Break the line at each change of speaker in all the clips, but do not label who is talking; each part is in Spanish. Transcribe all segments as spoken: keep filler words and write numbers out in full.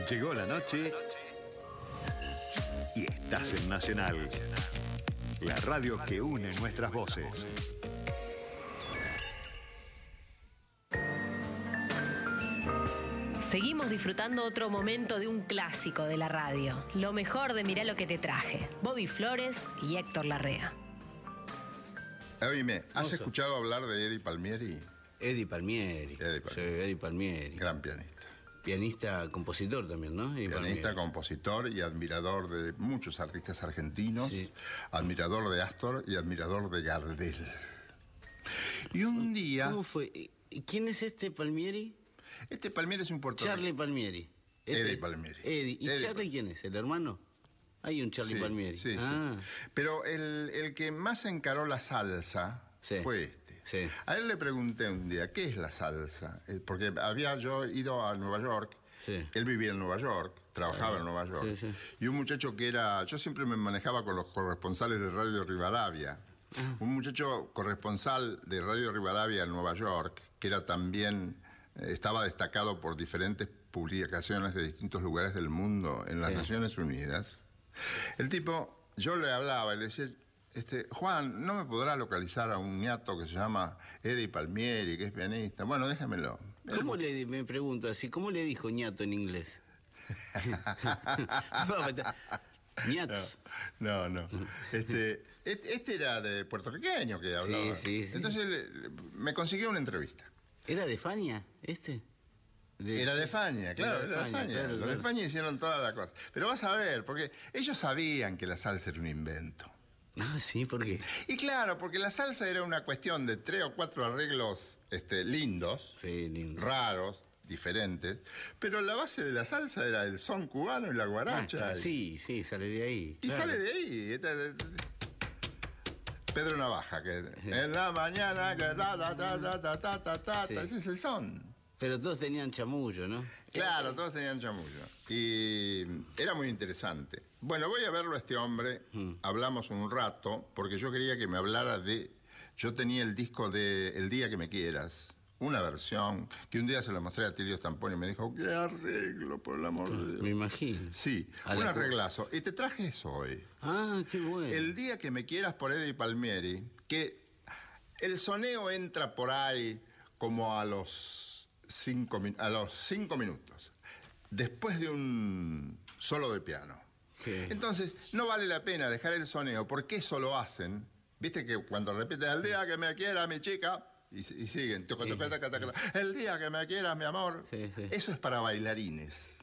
Llegó la noche y estás en Nacional, la radio que une nuestras voces.
Seguimos disfrutando otro momento de un clásico de la radio. Lo mejor de Mirá lo que te traje. Bobby Flores y Héctor Larrea.
Oíme, ¿has
Oso.
escuchado hablar de Eddie Palmieri?
Eddie Palmieri.
Eddie Palmieri.
Sí, Eddie Palmieri.
Gran pianista.
Pianista, compositor también, ¿no? Eddie
Pianista,
Palmieri.
compositor y admirador de muchos artistas argentinos.
Sí.
Admirador de Astor y admirador de Gardel. Y un día...
¿Cómo fue? ¿Quién es este Palmieri?
Este Palmieri es un puertorriqueño.
Charlie Palmieri. Este-
Eddie Palmieri.
Eddie. ¿Y
Eddie
Charlie quién es? ¿El hermano? Hay un Charlie
Sí,
Palmieri.
sí,
ah.
sí. Pero el, el que más encaró la salsa
Sí.
fue este.
Sí.
A él le pregunté un día, ¿qué es la salsa? Eh, Porque había yo ido a Nueva York.
Sí.
Él vivía en Nueva York, trabajaba en Nueva York.
Sí, sí.
Y un muchacho que era... Yo siempre me manejaba con los corresponsales de Radio Rivadavia.
Ah.
Un muchacho corresponsal de Radio Rivadavia en Nueva York, que era también... eh, estaba destacado por diferentes publicaciones de distintos lugares del mundo en las
Sí.
Naciones Unidas. El tipo, yo le hablaba y le decía... Este, Juan, ¿no me podrá localizar a un ñato que se llama Eddie Palmieri, que es pianista? Bueno, déjamelo.
¿Cómo le, me pregunto así, cómo le dijo ñato en inglés? Ñats.
No, no. no. Este, este este era de puertorriqueño que hablaba.
Sí, sí, sí.
Entonces le- me consiguió una entrevista.
¿Era de Fania, este? De-
Era de Fania, claro,
Era de
era de
Fania,
Fania.
claro,
Los de
claro.
Fania hicieron toda la cosa. Pero vas a ver, porque ellos sabían que la salsa era un invento.
Ah, sí, ¿por qué?
Y claro, porque la salsa era una cuestión de tres o cuatro arreglos este, lindos,
Sí, lindo.
raros, diferentes, pero la base de la salsa era el son cubano y la guaracha.
Ah,
y-
sí, sí, sale de ahí.
Y
claro.
sale de ahí. Esta- Pedro Navaja, que en la mañana, que ta, ta, ta, ta, ta, ta, ta, ta,
Sí.
ese es el son.
Pero todos tenían chamullo, ¿no?
Claro, todos tenían chamullo. Y era muy interesante. Bueno, voy a verlo a este hombre,
Mm.
hablamos un rato, porque yo quería que me hablara de... Yo tenía el disco de El día que me quieras, una versión, que un día se la mostré a Tilio Stamponi y me dijo, qué arreglo, por el amor de Dios.
Me imagino.
Sí,
A
un
la-
arreglazo. Y te traje eso hoy.
Ah, qué bueno.
El día que me quieras por Eddie Palmieri, que el soneo entra por ahí como a los cinco, min- a los cinco minutos, después de un solo de piano.
Sí.
Entonces, no vale la pena dejar el soneo, porque eso lo hacen. Viste que cuando repiten el día que me quiera mi chica, y, y siguen, toca, toca, toca, toca, toca, el día que me quieras mi amor,
Sí, sí.
eso es para bailarines.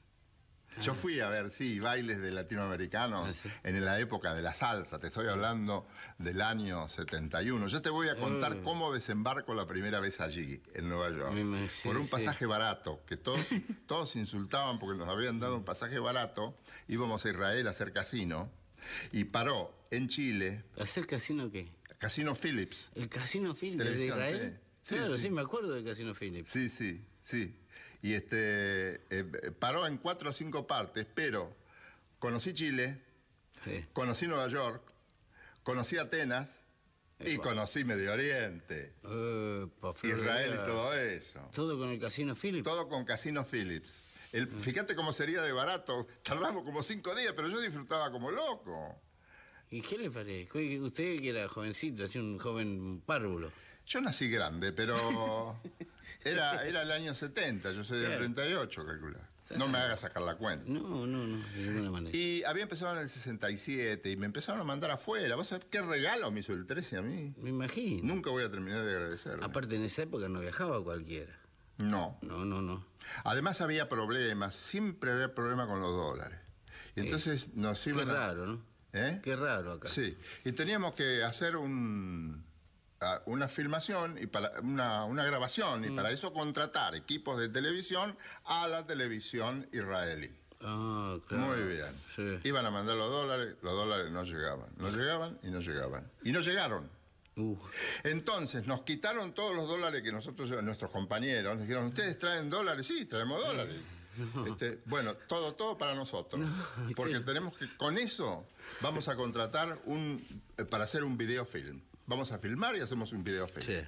Yo fui a ver, sí, bailes de latinoamericanos
Ah, sí.
en la época de la salsa. Te estoy hablando del año setenta y uno. Yo te voy a contar
Mm.
cómo desembarco la primera vez allí, en Nueva York.
Me imag- sí,
por un
sí.
pasaje barato, que todos, todos insultaban porque nos habían dado un pasaje barato. Íbamos a Israel a hacer casino. Y paró en Chile,
¿Hacer casino qué?
Casino Phillips.
¿El Casino Phillips de
Televisión,
Israel?
sí. Sí,
claro, sí.
sí.
me acuerdo del Casino Phillips.
Sí, sí, sí. Y este eh, paró en cuatro o cinco partes, pero conocí Chile,
Sí.
conocí Nueva York, conocí Atenas y
Epa.
conocí Medio Oriente,
Epa,
Israel
Florida.
y todo eso.
Todo con el Casino Phillips.
Todo con Casino Phillips. El, fíjate cómo sería de barato. Tardamos como cinco días, pero yo disfrutaba como loco.
¿Y qué le parece? Usted que era jovencito, así un joven párvulo.
Yo nací grande, pero era, era el año setenta, yo soy del
Claro.
treinta y ocho, calcula. No me hagas sacar la cuenta.
No, no, no, de ninguna manera.
Y había empezado en el sesenta y siete y me empezaron a mandar afuera. ¿Vos sabés qué regalo me hizo el trece a mí?
Me imagino.
Nunca voy a terminar de agradecerle.
Aparte, en esa época no viajaba cualquiera.
No.
No, no, no.
Además había problemas, siempre había problemas con los dólares. Y entonces nos
Qué
iban a...
raro, ¿no?
¿Eh?
Qué raro acá.
Sí. Y teníamos que hacer un... a- una filmación y para una, una grabación y para eso contratar equipos de televisión a la televisión israelí.
Ah, claro.
Muy bien.
Sí.
Iban a mandar los dólares, los dólares no llegaban. No llegaban y no llegaban. Y no llegaron.
Uh,
Entonces nos quitaron todos los dólares que nosotros, nuestros compañeros, nos dijeron, ¿ustedes traen dólares? Sí, traemos dólares. Este, bueno, todo, todo para nosotros.
No,
porque
sí.
tenemos que, con eso, vamos a contratar un, eh, para hacer un videofilm. Vamos a filmar y hacemos un videofilm.
sí.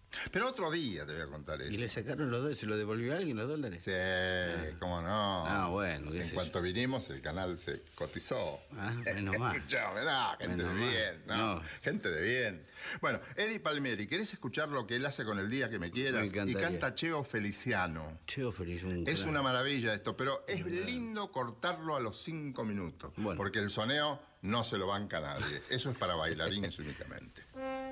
Pero otro día te voy a contar eso.
¿Y le sacaron los dólares? ¿Se lo devolvió a alguien los dólares?
Sí, cómo no.
Ah, bueno, qué
En
sé
cuanto vinimos, el canal se cotizó.
Ah, menos mal.
Escuchame, no, gente
Menos
de
mal.
bien, ¿no?
No.
Gente de bien. Bueno, Eddie Palmieri, ¿querés escuchar lo que él hace con El día que me quieras?
Me
y
encantaría.
canta Cheo Feliciano.
Cheo feliz, un
Es
crack.
una maravilla esto, pero es lindo cortarlo a los cinco minutos.
Bueno.
Porque el soneo no se lo banca a nadie. Eso es para bailarines únicamente.